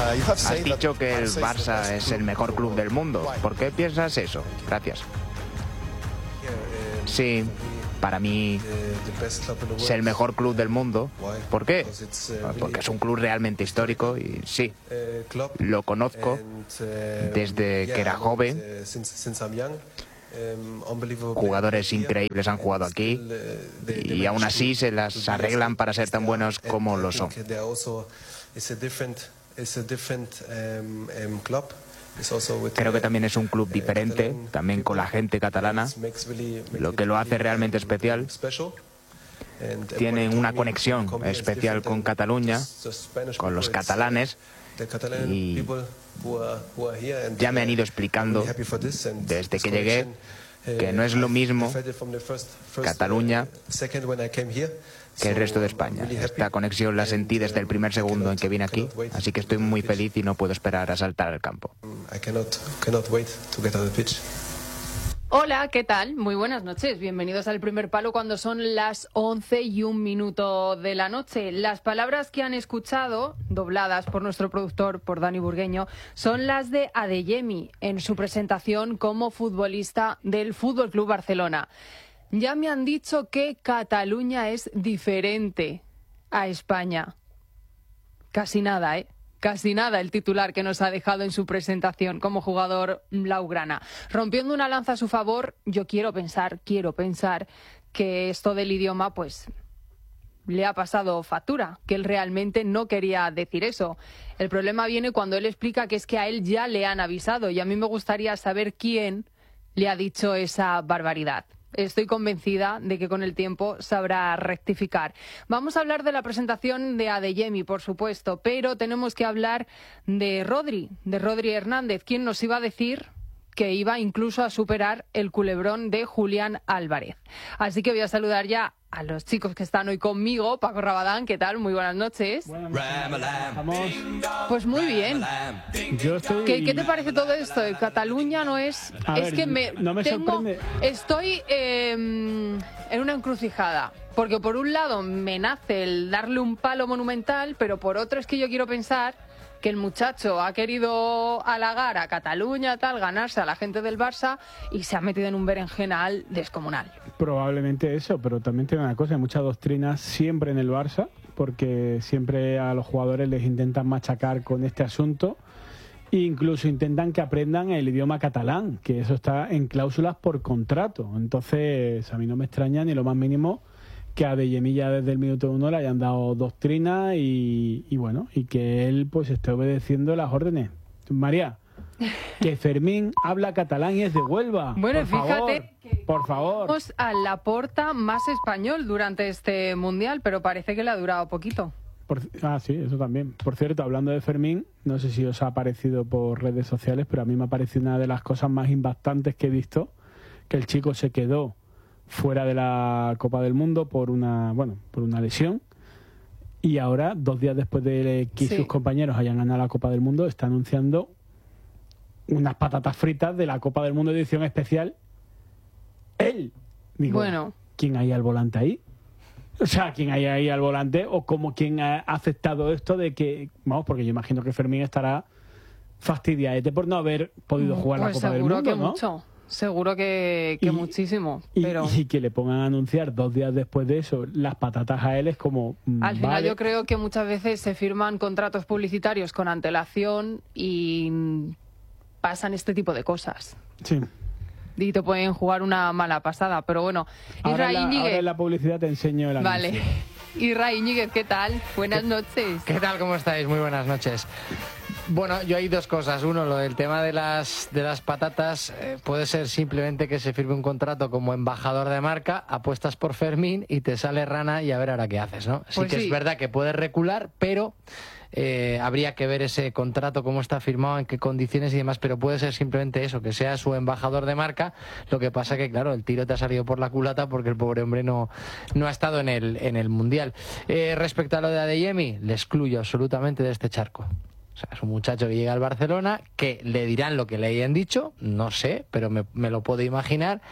Has dicho que el Barça es el mejor club del mundo. ¿Por qué piensas eso? Gracias. Sí, para mí es el mejor club del mundo. ¿Por qué? Porque es un club realmente histórico y sí, lo conozco desde que era joven. Jugadores increíbles han jugado aquí y aún así se las arreglan para ser tan buenos como lo son. Creo que también es un club diferente, también con la gente catalana, lo que lo hace realmente especial. Tienen una conexión especial con Cataluña, con los catalanes, y ya me han ido explicando desde que llegué que no es lo mismo Cataluña que el resto de España. Esta conexión la sentí desde el primer segundo en que vine aquí, así que estoy muy feliz y no puedo esperar a saltar al campo. Hola, ¿qué tal? Muy buenas noches. Bienvenidos al Primer Palo cuando son las 11:01 de la noche. Las palabras que han escuchado, dobladas por nuestro productor, por Dani Burgueño, son las de Adeyemi en su presentación como futbolista del Fútbol Club Barcelona. Ya me han dicho que Cataluña es diferente a España. Casi nada, ¿eh? Casi nada el titular que nos ha dejado en su presentación como jugador blaugrana. Rompiendo una lanza a su favor, yo quiero pensar que esto del idioma pues le ha pasado factura, que él realmente no quería decir eso. El problema viene cuando él explica que es que a él ya le han avisado y a mí me gustaría saber quién le ha dicho esa barbaridad. Estoy convencida de que con el tiempo sabrá rectificar. Vamos a hablar de la presentación de Adeyemi, por supuesto, pero tenemos que hablar de Rodri Hernández, quien nos iba a decir que iba incluso a superar el culebrón de Julián Álvarez. Así que voy a saludar ya a los chicos que están hoy conmigo. Paco Rabadán, ¿qué tal? Muy buenas noches. Buenas noches. Vamos. Pues muy bien. ¿Qué te parece todo esto? Cataluña no es... no me sorprende. Estoy en una encrucijada. Porque por un lado me nace el darle un palo monumental, pero por otro es que yo quiero pensar que el muchacho ha querido halagar a Cataluña, ganarse a la gente del Barça y se ha metido en un berenjenal descomunal. Probablemente eso, pero también tiene una cosa, hay mucha doctrina siempre en el Barça, porque siempre a los jugadores les intentan machacar con este asunto e incluso intentan que aprendan el idioma catalán, que eso está en cláusulas por contrato. Entonces, a mí no me extraña ni lo más mínimo que a Adeyemi ya desde el minuto 1 le hayan dado doctrina y bueno, y que él pues esté obedeciendo las órdenes. María, que Fermín habla catalán y es de Huelva. Bueno, por fíjate favor, que por favor. Tenemos a Laporta más español durante este Mundial, pero parece que le ha durado poquito. Sí, eso también. Por cierto, hablando de Fermín, no sé si os ha aparecido por redes sociales, pero a mí me ha parecido una de las cosas más impactantes que he visto, que el chico se quedó fuera de la Copa del Mundo por una lesión, y ahora, 2 días después de que sus compañeros hayan ganado la Copa del Mundo, está anunciando unas patatas fritas de la Copa del Mundo edición especial. Él. Digo, bueno, ¿quién hay al volante ahí? O sea, ¿quién hay ahí al volante? O como quién ha aceptado esto de que... Vamos, porque yo imagino que Fermín estará fastidiado por no haber podido jugar la Copa del Mundo, seguro que ¿no? mucho. Seguro que muchísimo. Pero y que le pongan a anunciar 2 días después de eso las patatas a él es como... Al final yo creo que muchas veces se firman contratos publicitarios con antelación y pasan este tipo de cosas. Sí. Y te pueden jugar una mala pasada, pero bueno. Ahora en la publicidad te enseño el anuncio. Vale. Israel Íñiguez, ¿qué tal? Buenas noches. ¿Qué tal? ¿Cómo estáis? Muy buenas noches. Bueno, yo hay 2 cosas. Uno, lo del tema de las patatas, puede ser simplemente que se firme un contrato como embajador de marca, apuestas por Fermín y te sale rana y a ver ahora qué haces, ¿no? Pues sí. Es verdad que puedes recular, pero habría que ver ese contrato, cómo está firmado, en qué condiciones y demás, pero puede ser simplemente eso, que sea su embajador de marca. Lo que pasa que, claro, el tiro te ha salido por la culata porque el pobre hombre no ha estado en el Mundial. Respecto a lo de Adeyemi, le excluyo absolutamente de este charco. O sea, es un muchacho que llega al Barcelona, que le dirán lo que le hayan dicho, no sé, pero me lo puedo imaginar.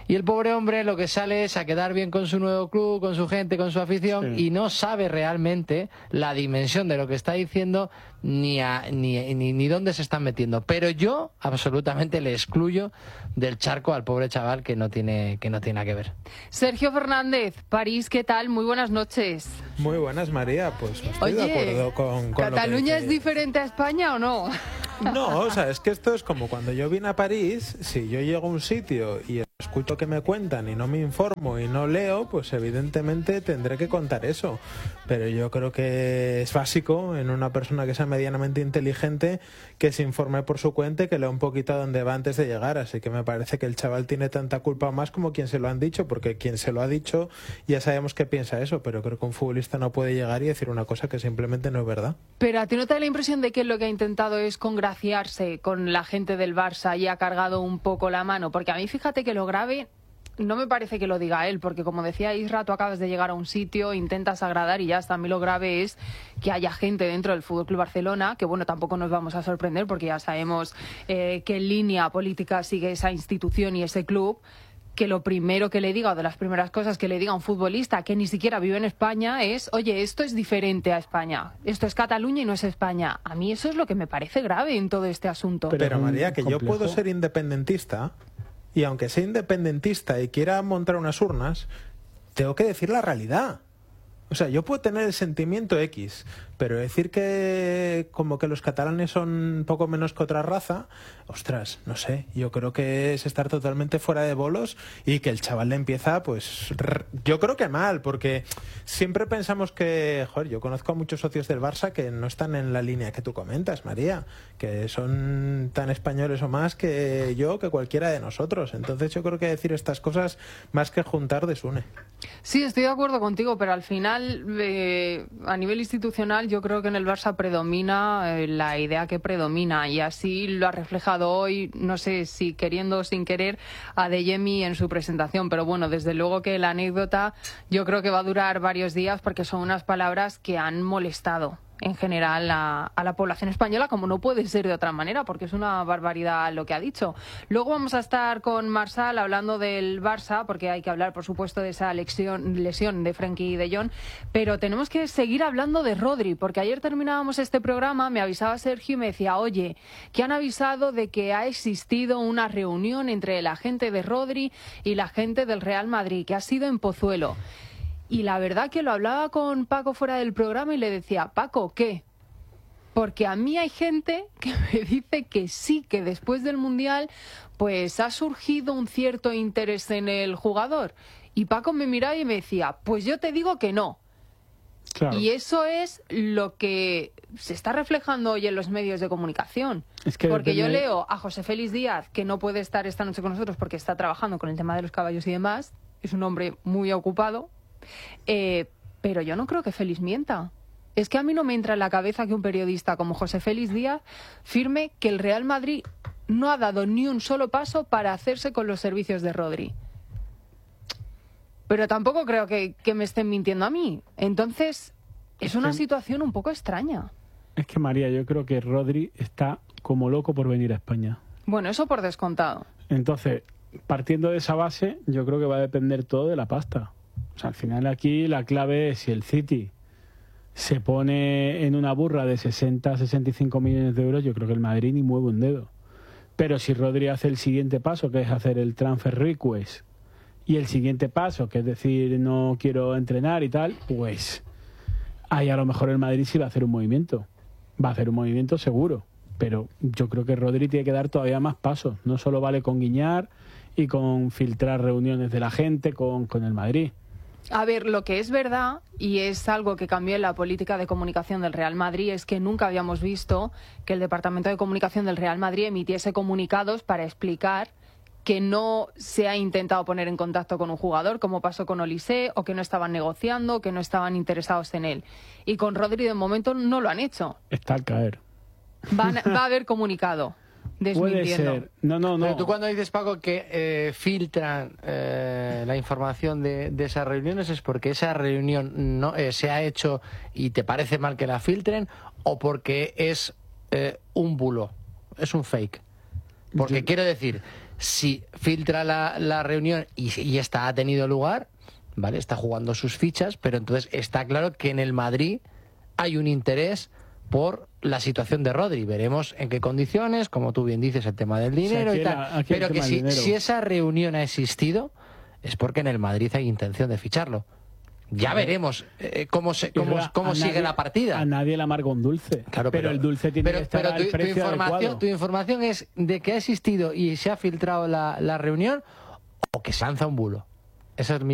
Y el pobre hombre lo que sale es a quedar bien con su nuevo club, con su gente, con su afición, y no sabe realmente la dimensión de lo que está diciendo ni dónde se están metiendo. Pero yo absolutamente le excluyo del charco al pobre chaval que no tiene nada que ver. Sergio Fernández, París, ¿qué tal? Muy buenas noches. Muy buenas, María. Pues estoy de acuerdo con ¿Cataluña lo que es diferente a España o no? No, o sea, es que esto es como cuando yo vine a París. Si yo llego a un sitio y escucho que me cuentan y no me informo y no leo, pues evidentemente tendré que contar eso. Pero yo creo que es básico en una persona que sea medianamente inteligente que se informe por su cuenta y que lea un poquito a dónde va antes de llegar. Así que me parece que el chaval tiene tanta culpa más como quien se lo han dicho, porque quien se lo ha dicho ya sabemos que piensa eso, pero creo que un futbolista no puede llegar y decir una cosa que simplemente no es verdad. Pero ¿a ti no te da la impresión de que lo que ha intentado es congraciarse con la gente del Barça y ha cargado un poco la mano? Porque a mí, fíjate que lo grave no me parece que lo diga él, porque como decía Isra, tú acabas de llegar a un sitio, intentas agradar y ya está. A mí lo grave es que haya gente dentro del FC Barcelona, que bueno, tampoco nos vamos a sorprender porque ya sabemos qué línea política sigue esa institución y ese club, que lo primero que le diga, o de las primeras cosas que le diga a un futbolista que ni siquiera vive en España es: oye, esto es diferente a España, esto es Cataluña y no es España. A mí eso es lo que me parece grave en todo este asunto. Pero María, que yo puedo ser independentista, y aunque sea independentista y quiera montar unas urnas, tengo que decir la realidad. O sea, yo puedo tener el sentimiento X, pero decir que como que los catalanes son poco menos que otra raza, ostras, no sé, yo creo que es estar totalmente fuera de bolos, y que el chaval le empieza, pues yo creo que mal, porque siempre pensamos que, joder, yo conozco a muchos socios del Barça que no están en la línea que tú comentas, María, que son tan españoles o más que yo, que cualquiera de nosotros. Entonces yo creo que decir estas cosas, más que juntar, desune. Sí, estoy de acuerdo contigo, pero al final, a nivel institucional, yo creo que en el Barça predomina la idea que predomina, y así lo ha reflejado hoy, no sé si queriendo o sin querer, Adeyemi en su presentación. Pero bueno, desde luego que la anécdota yo creo que va a durar varios días, porque son unas palabras que han molestado en general a la población española, como no puede ser de otra manera, porque es una barbaridad lo que ha dicho. Luego vamos a estar con Marsal hablando del Barça, porque hay que hablar, por supuesto, de esa lesión de Frenkie de Jong, pero tenemos que seguir hablando de Rodri, porque ayer terminábamos este programa, me avisaba Sergio y me decía: oye, que han avisado de que ha existido una reunión entre la gente de Rodri y la gente del Real Madrid, que ha sido en Pozuelo. Y la verdad que lo hablaba con Paco fuera del programa y le decía: Paco, ¿qué? Porque a mí hay gente que me dice que sí, que después del Mundial pues ha surgido un cierto interés en el jugador. Y Paco me miraba y me decía: pues yo te digo que no. Claro. Y eso es lo que se está reflejando hoy en los medios de comunicación. Es que porque yo leo a José Félix Díaz, que no puede estar esta noche con nosotros porque está trabajando con el tema de los caballos y demás. Es un hombre muy ocupado. Pero yo no creo que Félix mienta. Es que a mí no me entra en la cabeza que un periodista como José Félix Díaz firme que el Real Madrid no ha dado ni un solo paso para hacerse con los servicios de Rodri. Pero tampoco creo que me estén mintiendo a mí. Entonces, es una situación un poco extraña. Es que, María, yo creo que Rodri está como loco por venir a España. Bueno, eso por descontado. Entonces, partiendo de esa base, yo creo que va a depender todo de la pasta. O sea, al final aquí la clave es si el City se pone en una burra de 60-65 millones de euros, yo creo que el Madrid ni mueve un dedo. Pero si Rodri hace el siguiente paso, que es hacer el transfer request, y el siguiente paso, que es decir, no quiero entrenar y tal, pues ahí a lo mejor el Madrid sí va a hacer un movimiento. Va a hacer un movimiento seguro. Pero yo creo que Rodri tiene que dar todavía más pasos. No solo vale con guiñar y con filtrar reuniones de la gente con el Madrid. A ver, lo que es verdad, y es algo que cambió en la política de comunicación del Real Madrid, es que nunca habíamos visto que el Departamento de Comunicación del Real Madrid emitiese comunicados para explicar que no se ha intentado poner en contacto con un jugador, como pasó con Olise, o que no estaban negociando, o que no estaban interesados en él. Y con Rodri, de momento, no lo han hecho. Está al caer. Va a haber comunicado. Puede ser. No. Pero tú cuando dices, Paco, que filtran la información de esas reuniones, ¿es porque esa reunión no se ha hecho y te parece mal que la filtren, o porque es un bulo, es un fake? Porque quiero decir, Si filtra la reunión y esta ha tenido lugar, ¿vale? Está jugando sus fichas, pero entonces está claro que en el Madrid hay un interés por la situación de Rodri. Veremos en qué condiciones, como tú bien dices, el tema del dinero y tal. Pero que si esa reunión ha existido, es porque en el Madrid hay intención de ficharlo. Ya veremos cómo sigue la partida. A nadie le amarga un dulce. Claro, pero el dulce tiene que estar al precio adecuado. Tu información es de que ha existido y se ha filtrado la reunión, o que se lanza un bulo. Esa es mi